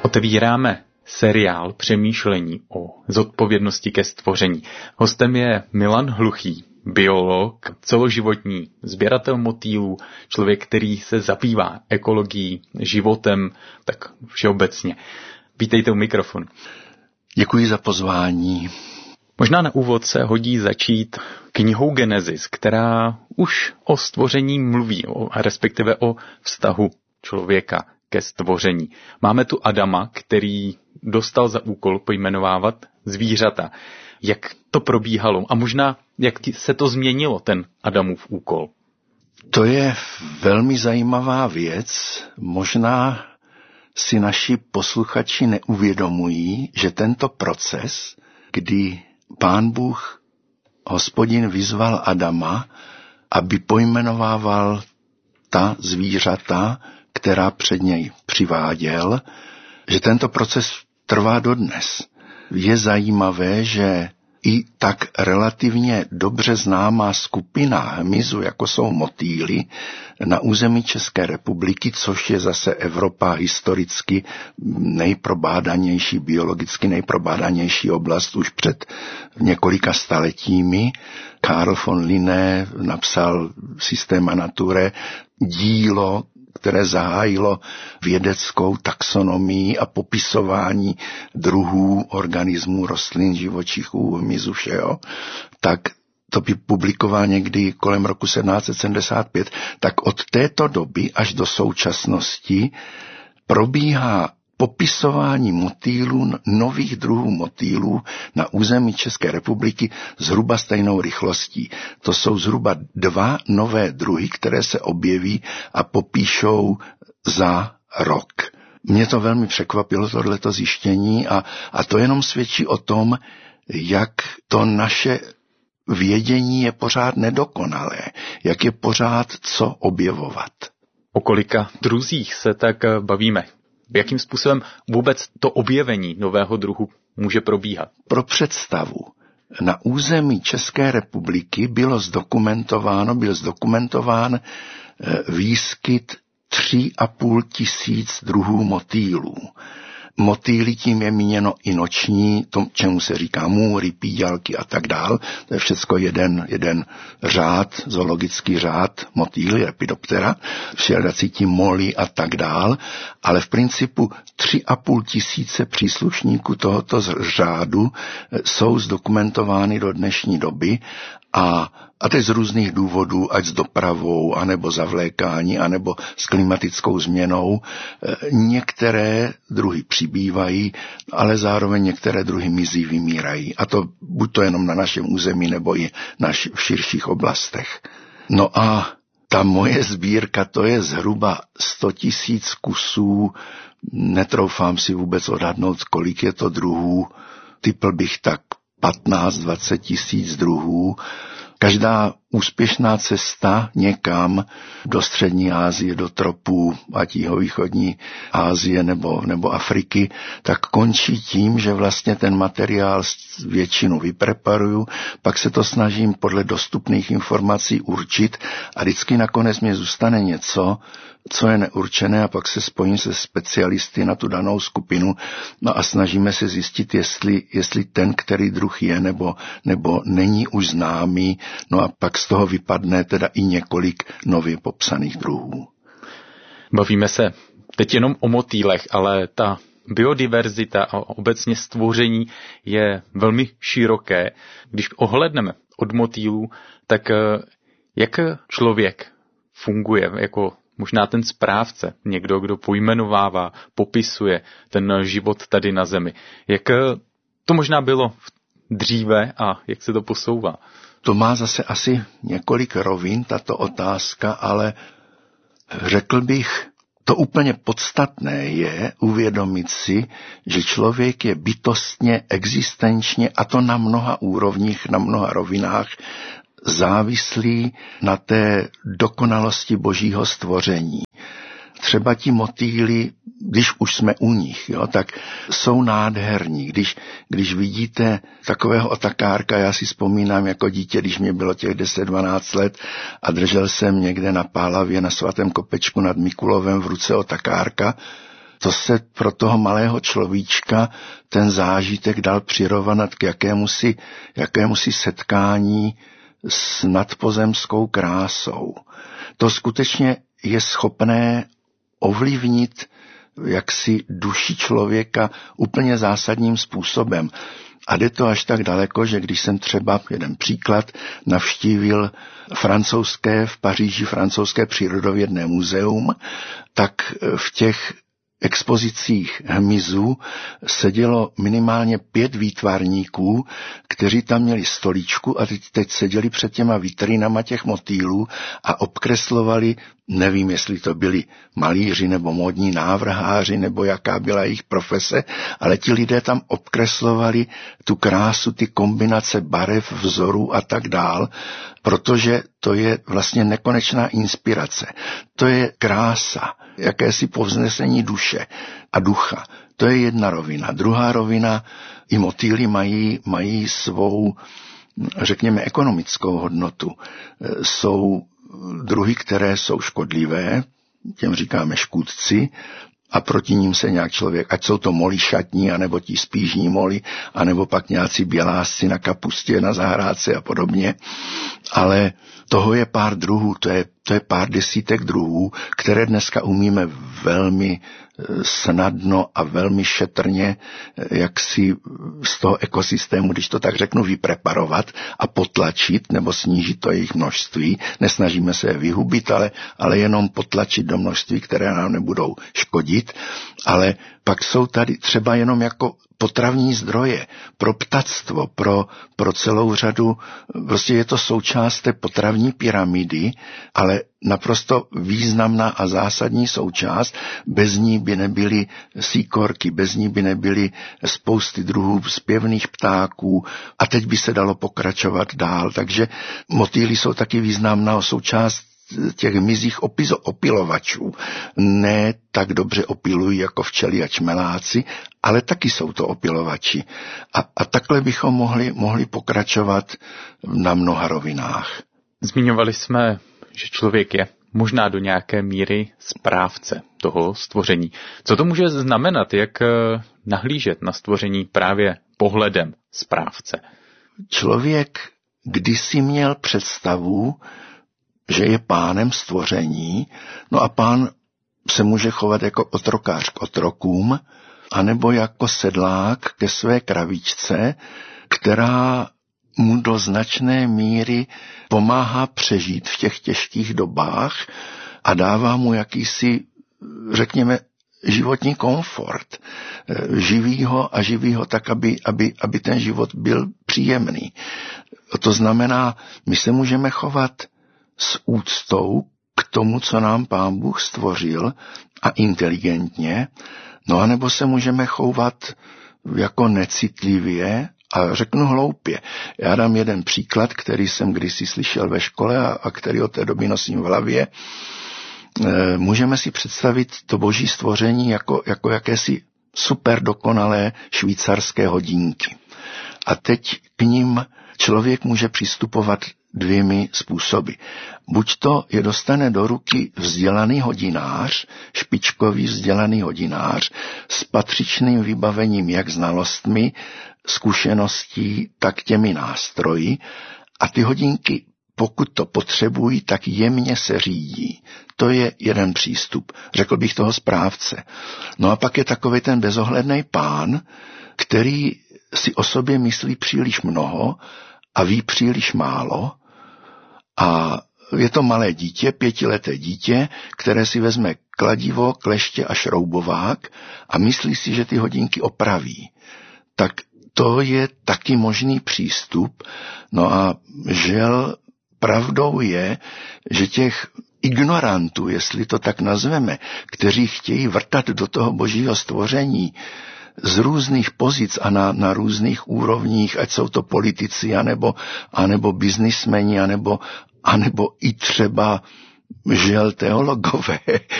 Otevíráme seriál přemýšlení o zodpovědnosti ke stvoření. Hostem je Milan Hluchý, biolog, celoživotní sběratel motýlů, člověk, který se zabývá ekologií, životem, tak všeobecně. Vítejte u mikrofonu. Děkuji za pozvání. Možná na úvod se hodí začít knihou Genesis, která už o stvoření mluví, respektive o vztahu člověka ke stvoření. Máme tu Adama, který dostal za úkol pojmenovávat zvířata. Jak to probíhalo a možná jak se to změnilo, ten Adamův úkol? To je velmi zajímavá věc. Možná si naši posluchači neuvědomují, že tento proces, kdy Pán Bůh, Hospodin, vyzval Adama, aby pojmenovával ta zvířata, která před něj přiváděl, že tento proces trvá dodnes. Je zajímavé, že i tak relativně dobře známá skupina hmyzu, jako jsou motýly, na území České republiky, což je zase Evropa historicky nejprobádanější, biologicky nejprobádanější oblast už před několika staletími. Carl von Linné napsal Systema Naturae, dílo, které zahájilo vědeckou taxonomii a popisování druhů, organismů, rostlin, živočichů, hmyzu, všeho, tak to by publikoval někdy kolem roku 1775, tak od této doby až do současnosti probíhá popisování motýlů, nových druhů motýlů na území České republiky zhruba stejnou rychlostí. To jsou zhruba 2 nové druhy, které se objeví a popíšou za rok. Mě to velmi překvapilo, tohleto zjištění, a to jenom svědčí o tom, jak to naše vědění je pořád nedokonalé, jak je pořád co objevovat. O kolika druzích se tak bavíme? Jakým způsobem vůbec to objevení nového druhu může probíhat? Pro představu, na území České republiky byl zdokumentován výskyt 3,5 tisíc druhů motýlů. Motýly, tím je míněno i noční, to, čemu se říká můry, píďalky a tak dál. To je všecko jeden řád, zoologický řád motýly, Lepidoptera, všelijací ti moly a tak dál. Ale v principu 3,5 tisíce příslušníků tohoto řádu jsou zdokumentovány do dnešní doby a teď z různých důvodů, ať s dopravou, anebo zavlékání, anebo s klimatickou změnou, některé druhy přibývají, ale zároveň některé druhy mizí, vymírají. A to buď to jenom na našem území, nebo i v širších oblastech. No a ta moje sbírka, to je zhruba 100 000 kusů, netroufám si vůbec odhadnout, kolik je to druhů, typl bych tak 15-20 tisíc druhů. Každá úspěšná cesta někam do střední Asie, do tropů, ať jihovýchodní Asie nebo Afriky, tak končí tím, že vlastně ten materiál většinu vypreparuju, pak se to snažím podle dostupných informací určit a vždycky nakonec mě zůstane něco, co je neurčené, a pak se spojím se specialisty na tu danou skupinu, no a snažíme se zjistit, jestli ten, který druh je nebo není už známý, no a pak z toho vypadne teda i několik nově popsaných druhů. Bavíme se teď jenom o motýlech, ale ta biodiverzita a obecně stvoření je velmi široké. Když ohlédneme od motýlů, tak jak člověk funguje jako možná ten správce, někdo, kdo pojmenovává, popisuje ten život tady na zemi. Jak to možná bylo dříve a jak se to posouvá? To má zase asi několik rovin, tato otázka, ale řekl bych, to úplně podstatné je uvědomit si, že člověk je bytostně, existenčně, a to na mnoha úrovních, na mnoha rovinách, závislý na té dokonalosti božího stvoření. Třeba ti motýly, když už jsme u nich, tak jsou nádherní. Když vidíte takového otakárka, já si vzpomínám jako dítě, když mě bylo těch 10-12 let a držel jsem někde na Pálavě na Svatém Kopečku nad Mikulovem v ruce otakárka, To se pro toho malého človíčka ten zážitek dal přirovnat k jakémusi setkání s nadpozemskou krásou. To skutečně je schopné ovlivnit jaksi duši člověka úplně zásadním způsobem. A jde to až tak daleko, že když jsem třeba, jeden příklad, navštívil v Paříži francouzské přírodovědné muzeum, tak v těch expozicích hmyzu sedělo minimálně 5 výtvarníků, kteří tam měli stoličku a teď seděli před těma vitrinama těch motýlů a obkreslovali, nevím, jestli to byli malíři nebo módní návrháři, nebo jaká byla jejich profese, ale ti lidé tam obkreslovali tu krásu, ty kombinace barev, vzorů a tak dál, protože to je vlastně nekonečná inspirace. To je krása, jakési povznesení duše a ducha. To je jedna rovina. Druhá rovina, i motýly mají svou, řekněme, ekonomickou hodnotu. Jsou druhy, které jsou škodlivé, těm říkáme škůdci, a proti ním se nějak člověk, ať jsou to moly šatní, anebo ti spížní moly, anebo pak nějací bělásci na kapustě, na zahrádce a podobně. Ale toho je pár druhů, to je pár desítek druhů, které dneska umíme velmi snadno a velmi šetrně, jak si z toho ekosystému, když to tak řeknu, vypreparovat a potlačit nebo snížit to jejich množství. Nesnažíme se je vyhubit, ale jenom potlačit do množství, které nám nebudou škodit. Ale pak jsou tady třeba jenom jako potravní zdroje pro ptactvo, pro celou řadu, prostě je to součást té potravní pyramidy, ale naprosto významná a zásadní součást. Bez ní by nebyly síkorky, bez ní by nebyly spousty druhů zpěvných ptáků a teď by se dalo pokračovat dál. Takže motýly jsou taky významná součást těch hmyzích opilovačů. Ne tak dobře opilují jako včely a čmeláci, ale taky jsou to opilovači. A takhle bychom mohli pokračovat na mnoha rovinách. Zmiňovali jsme, že člověk je možná do nějaké míry správce toho stvoření. Co to může znamenat, jak nahlížet na stvoření právě pohledem správce? Člověk kdysi měl představu, že je pánem stvoření, no a pán se může chovat jako otrokář k otrokům, anebo jako sedlák ke své kravičce, která mu do značné míry pomáhá přežít v těch těžkých dobách a dává mu jakýsi, řekněme, životní komfort. Živý ho tak, aby ten život byl příjemný. To znamená, my se můžeme chovat s úctou k tomu, co nám Pán Bůh stvořil a inteligentně, no anebo se můžeme chovat jako necitlivě a řeknu hloupě. Já dám jeden příklad, který jsem kdysi slyšel ve škole a který od té doby nosím v hlavě. Můžeme si představit to boží stvoření jako jakési super dokonalé švýcarské hodinky. A teď k nim člověk může přistupovat 2 způsoby. Buď to je dostane do ruky vzdělaný hodinář, špičkový vzdělaný hodinář s patřičným vybavením jak znalostmi, zkušeností, tak těmi nástroji a ty hodinky, pokud to potřebují, tak jemně se řídí. To je jeden přístup, řekl bych toho správce. No a pak je takový ten bezohledný pán, který si o sobě myslí příliš mnoho a ví příliš málo a je to malé dítě, 5leté dítě, které si vezme kladivo, kleště a šroubovák a myslí si, že ty hodinky opraví. Tak to je taky možný přístup. No a žel pravdou je, že těch ignorantů, jestli to tak nazveme, kteří chtějí vrtat do toho božího stvoření z různých pozic a na různých úrovních, ať jsou to politici, anebo biznismeni, anebo i třeba žel teologové,